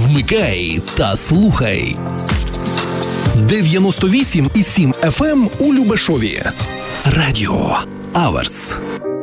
Вмикай та слухай. 98,7 FM у Любешові. Радіо Аверс.